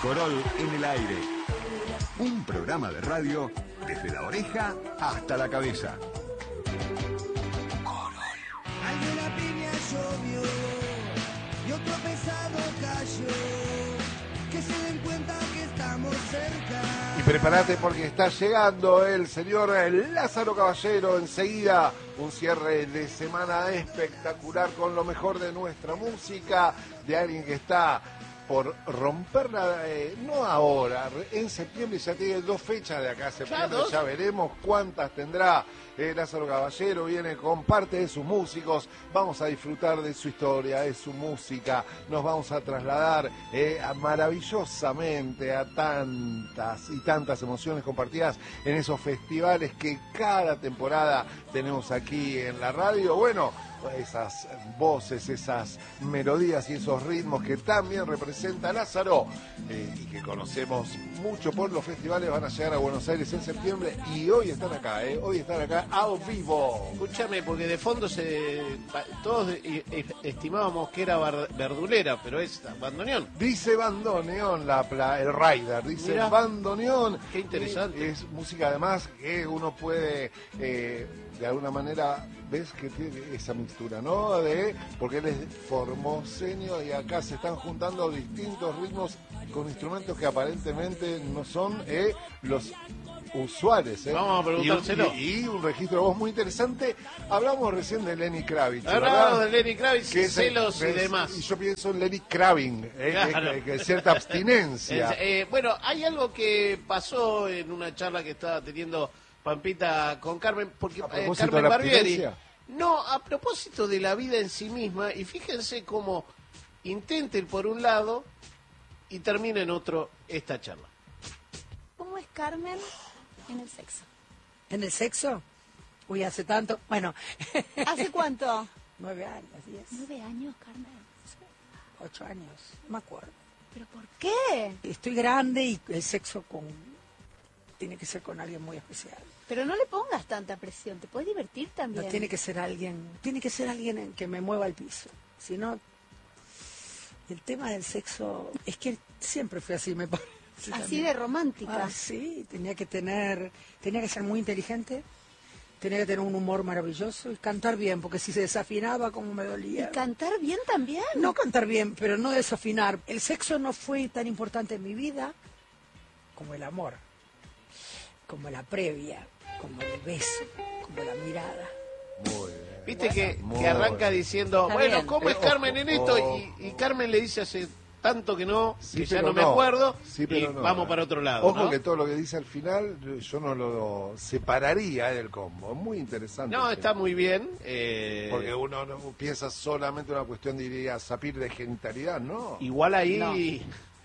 Corol en el aire. Un programa de radio desde la oreja hasta la cabeza. Corol. Alguna piña llovió y otro pesado cayó. Que se den cuenta que estamos cerca. Y prepárate porque está llegando el señor Lázaro Caballero. Enseguida un cierre de semana espectacular con lo mejor de nuestra música, de alguien que está por romperla, no ahora, en septiembre ya tiene 2 fechas de acá a septiembre, ya veremos cuántas tendrá. Lázaro Caballero viene con parte de sus músicos, vamos a disfrutar de su historia, de su música, nos vamos a trasladar maravillosamente a tantas y tantas emociones compartidas en esos festivales que cada temporada tenemos aquí en la radio. Bueno, esas voces, esas melodías y esos ritmos que también representa Lázaro y que conocemos mucho por los festivales, van a llegar a Buenos Aires en septiembre y hoy están acá a vivo. Escúchame, porque de fondo todos estimábamos que era verdulera, pero es bandoneón. Dice bandoneón, el rider, dice mirá, bandoneón. Qué interesante. Es música además que uno puede, de alguna manera, ves que tiene esa mixtura, ¿no? Porque él es formoseño y acá se están juntando distintos ritmos con instrumentos que aparentemente no son los usuales. Vamos a preguntárselo. Y un registro de voz muy interesante. Hablamos recién de Lenny Kravitz. Hablamos de Lenny Kravitz, que celos y demás. Y yo pienso en Lenny Kraving, claro. que cierta abstinencia. Bueno, hay algo que pasó en una charla que estaba teniendo Pampita con Carmen, porque Carmen Barbieri. No, a propósito de la vida en sí misma, y fíjense cómo intenta ir por un lado y termina en otro esta charla. ¿Cómo es Carmen en el sexo? ¿En el sexo? Uy, hace tanto. Bueno. ¿Hace cuánto? 9 años, 10. 9 años, Carmen. 8 años, no me acuerdo. ¿Pero por qué? Estoy grande y el sexo tiene que ser con alguien muy especial. Pero no le pongas tanta presión, te puedes divertir también. No, tiene que ser alguien en que me mueva el piso. Si no, el tema del sexo es que siempre fue así, me parece. Así también. De romántica. Sí, tenía que ser muy inteligente, tenía que tener un humor maravilloso y cantar bien, porque si se desafinaba como me dolía. ¿Y cantar bien también? No cantar bien, pero no desafinar. El sexo no fue tan importante en mi vida como el amor, como la previa, como el beso, como la mirada. Muy bien. Viste que arranca diciendo, está bueno, bien. ¿cómo es Carmen en esto? Y Carmen le dice hace tanto que no, sí, que ya no me acuerdo, y vamos para otro lado. Ojo, ¿no? que todo lo que dice al final yo no lo separaría del combo. Muy interesante. No, está muy bien. Porque uno no piensa solamente una cuestión, diría, sapir de genitalidad, ¿no? Igual ahí,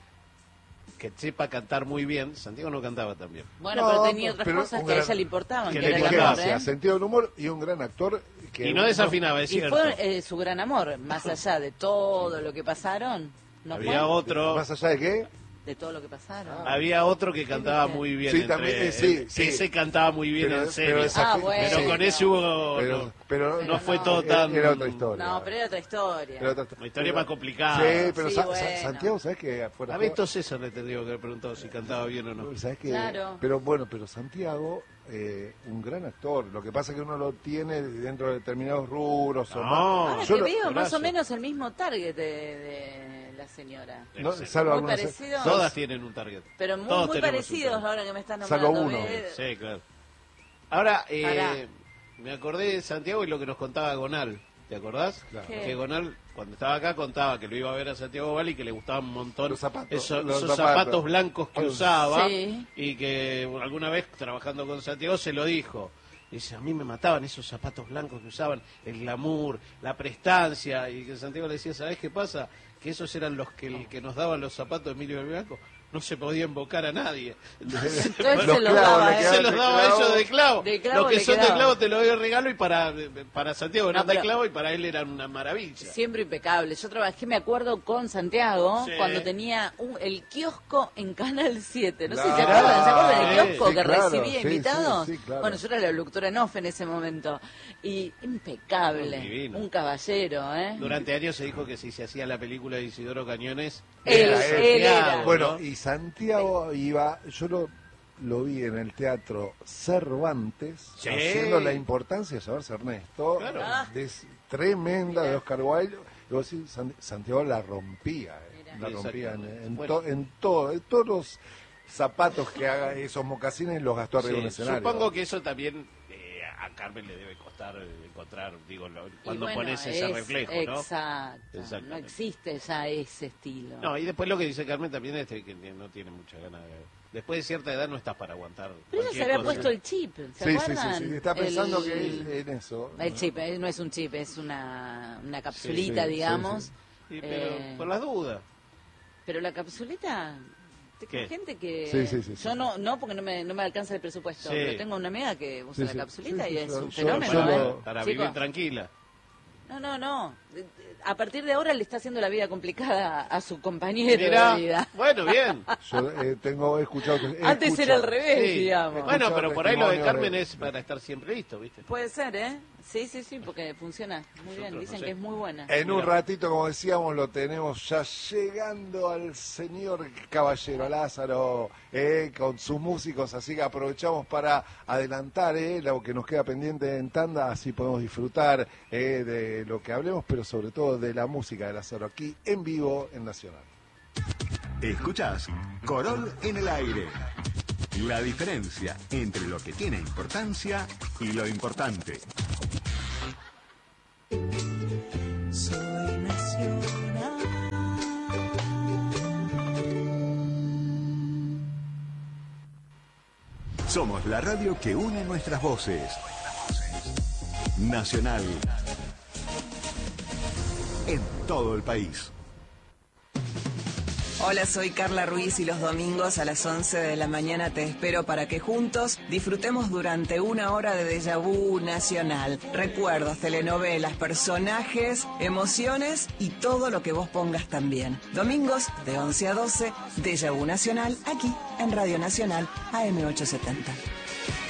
que sepa cantar muy bien. Santiago no cantaba tan bien. Bueno, No, pero tenía otras pero cosas que a ella le importaban, que que le era el importaba. amor, ¿eh? Sentido del humor y un gran actor. Que Y no desafinaba, es Y cierto. fue su gran amor, más allá de todo lo que pasaron. ¿No Había fue? otro, ¿Más allá de qué? De todo lo que pasaron. había otro que cantaba muy bien. Sí, también, sí. Ese cantaba muy bien en serio. Bueno. Pero con ese hubo... Pero no fue todo tan... Era otra historia. No, pero era otra historia. Una historia más complicada. Sí, pero Sí, bueno. Santiago, ¿sabes qué? A Beto César le tendría que haber preguntado si cantaba bien o no. ¿Sabes qué? Claro. Pero Santiago, un gran actor. Lo que pasa es que uno lo tiene dentro de determinados rubros. No. Ahora Yo que veo más gracias. o menos el mismo target de la señora. No, Sí. salvo Muy algunas- parecido. Todas tienen un target. Pero Todos muy tenemos un parecidos target. ahora que me están Salvo nombrando. uno. Sí, claro. Ahora, Pará. me acordé de Santiago y lo que nos contaba Gonal. ¿Te acordás? Claro. ¿Qué? Que Gonal, cuando estaba acá, contaba que lo iba a ver a Santiago Bali y que le gustaban un montón Los zapatos, esos los zapatos zapatos blancos que usaba. Sí. Y que alguna vez trabajando con Santiago se lo dijo. Dice, a mí me mataban esos zapatos blancos que usaban, el glamour, la prestancia. Y que Santiago le decía, ¿sabés qué pasa? Que esos eran los que, el que nos daban los zapatos de Emilio del Blanco. No se podía invocar a nadie. Entonces se Los los clavos, daba, le ¿eh? quedaban Se los daba a ellos de clavo. De clavo Los que le son de quedaba. clavo te lo doy de regalo y para Santiago eran No, pero- de clavo y para él eran una maravilla. Siempre impecable. Yo trabajé, me acuerdo, con Santiago, Sí. cuando tenía el kiosco en Canal 7. No sé si Claro. se acuerdan. ¿Se acuerdan del Sí, kiosco sí, que claro, recibía sí, invitados? sí, claro. Bueno, yo era la locutora en off en ese momento. Y impecable. Divino. Un caballero, ¿eh? Durante años se dijo que si se hacía la película de Isidoro Cañones, Él Santiago, era. Bueno, ¿no? y Santiago iba, yo lo vi en el Teatro Cervantes, Sí. haciendo La importancia de saberse Ernesto, Claro. tremenda, de Oscar Wilde. Y vos decís, Santiago la rompía, la Mira. rompía Bueno. en todos los zapatos que haga, esos mocasines los gastó arriba Sí, en el escenario. supongo que eso también a Carmen le debe costar encontrar, digo, cuando Y bueno, pones ese reflejo, ¿no? Exacto. Exactamente. No existe ya ese estilo. No, y después lo que dice Carmen también es que no tiene mucha ganas después de cierta edad no estás para aguantar. Pero ella se había puesto el chip, ¿se acuerdan? Sí, está pensando que en eso. El chip, no es un chip, es una capsulita, sí, digamos. sí, Sí, pero por las dudas. Pero la capsulita, ¿Qué? hay gente que... Sí. Yo no porque no me alcanza el presupuesto, Sí. pero tengo una amiga que usa Sí, la capsulita sí, y es yo- un yo- fenómeno. yo Para Chicos, vivir tranquila. No. A partir de ahora le está haciendo la vida complicada a su compañero Mirá, de vida. bueno, bien. Yo he escuchado que... Antes era al revés, Sí. digamos. Bueno, pero por ahí lo de testimonios Carmen de- es para estar siempre listo, ¿viste? Puede ser, ¿eh? Sí, porque funciona muy bien. Nosotros, Dicen no sé. que es muy buena. En un ratito, como decíamos, lo tenemos ya llegando al señor Caballero Lázaro, con sus músicos, así que aprovechamos para adelantar lo que nos queda pendiente en tanda, así podemos disfrutar de lo que hablemos, pero sobre todo de la música de Lázaro aquí en vivo en Nacional. Escuchás Corol en el aire. La diferencia entre lo que tiene importancia y lo importante. Soy nacional. Somos la radio que une nuestras voces. Nacional. En todo el país. Hola, soy Carla Ruiz y los domingos a las 11 de la mañana te espero para que juntos disfrutemos durante una hora de déjà vu nacional. Recuerdos, telenovelas, personajes, emociones y todo lo que vos pongas también. Domingos de 11 a 12, déjà vu nacional, aquí en Radio Nacional AM870.